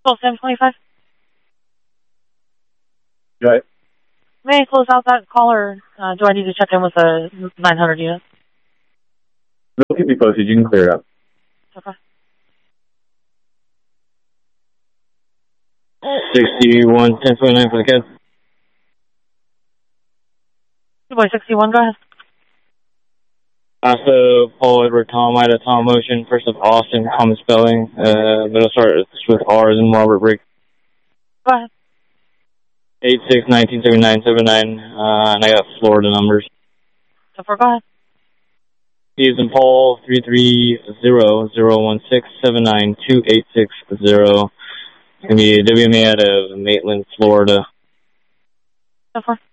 12-7-25. Right. May I close out that call, or do I need to check in with the 900 unit? They'll keep me posted. You can clear it up. Okay. 61-10-29 for the kid. 2-61, go ahead. So, Paul Edward Tom, Ida Tom Motion, first of Austin, common spelling. Middle start with R's and Robert Brick. Go ahead. 86-1979-79, and I got Florida numbers. So far, go ahead. He's in Paul 330-016-79-286-0. It's going to be a WMA out of Maitland, Florida. So far.